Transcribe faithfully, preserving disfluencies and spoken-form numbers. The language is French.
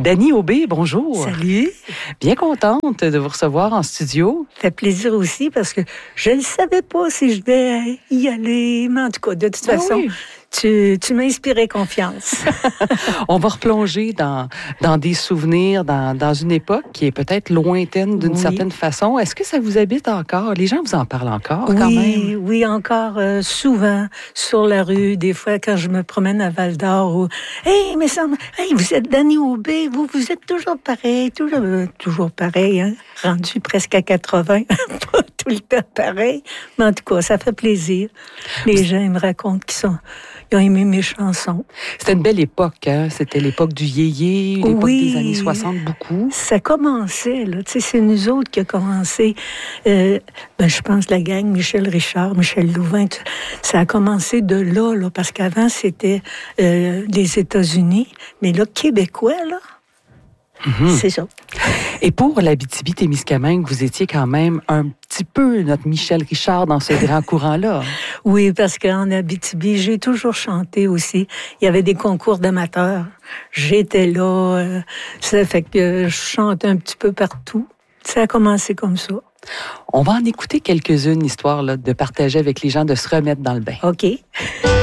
Dany Aubé, bonjour. Salut. Bien contente de vous recevoir en studio. Ça fait plaisir aussi parce que je ne savais pas si je devais y aller. Mais en tout cas, de toute Ah façon, oui. tu, tu m'as inspiré confiance. On va replonger dans, dans des souvenirs, dans, dans une époque qui est peut-être lointaine d'une Oui. certaine façon. Est-ce que ça vous habite encore? Les gens vous en parlent encore oui, quand même? Oui, encore euh, souvent sur la rue, des fois quand je me promène à Val-d'Or ou hey, mais ça, hey, vous êtes Dany Aubé, vous vous êtes toujours pareil, toujours euh, toujours pareil, hein, rendu presque à quatre-vingts, pas tout le temps pareil, mais en tout cas, ça fait plaisir. Les gens ils me racontent qu'ils sont ils ont aimé mes chansons. C'était une belle époque, hein? C'était l'époque du yéyé, l'époque oui, des années soixante, beaucoup. Ça commençait, là. Tu sais, c'est nous autres qui a commencé. Euh, ben, je pense la gang, Michel Richard, Michel Louvain, ça a commencé de là, là parce qu'avant, c'était euh, les États-Unis. Mais là, Québécois, là, mm-hmm. C'est ça. Et pour l'Abitibi-Témiscamingue, vous étiez quand même un petit peu notre Michel Richard dans ce grand courant-là. Oui, parce qu'en Abitibi, j'ai toujours chanté aussi. Il y avait des concours d'amateurs. J'étais là. Euh, ça fait que je chantais un petit peu partout. Ça a commencé comme ça. On va en écouter quelques-unes, histoire là, de partager avec les gens, de se remettre dans le bain. OK.